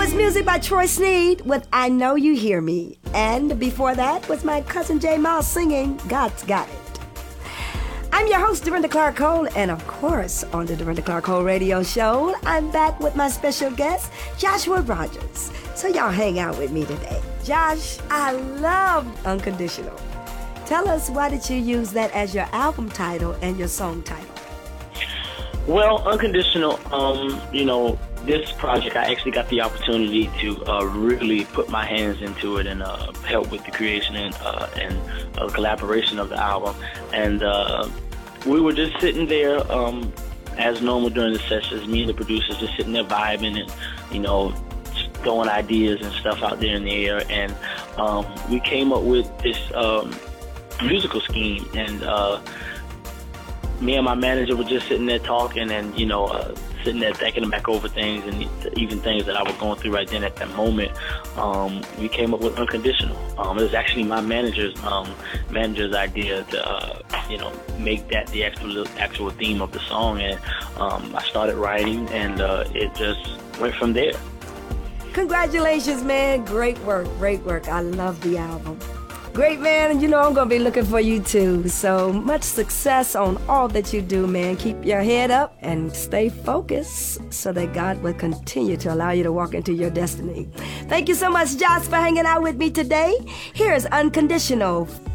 was music by Troy Sneed with I Know You Hear Me. And before that was my cousin J. Miles singing God's Got It. I'm your host, Dorinda Clark Cole, and of course, on the Dorinda Clark Cole radio show, I'm back with my special guest, Joshua Rogers. So y'all hang out with me today. Josh, I love Unconditional. Tell us, why did you use that as your album title and your song title? Well, Unconditional, this project, I actually got the opportunity to really put my hands into it and help with the creation and collaboration of the album. And we were just sitting there as normal during the sessions, me and the producers just sitting there vibing and, throwing ideas and stuff out there in the air. And we came up with this musical scheme. And me and my manager were just sitting there talking and, sitting there thinking back over things and even things that I was going through right then at that moment. We came up with Unconditional. It was actually my manager's idea to, make that the actual theme of the song. And I started writing, and it just went from there. Congratulations, man. Great work. Great work. I love the album. Great, man. And I'm going to be looking for you too. So much success on all that you do, man. Keep your head up and stay focused so that God will continue to allow you to walk into your destiny. Thank you so much, Josh, for hanging out with me today. Here's Unconditional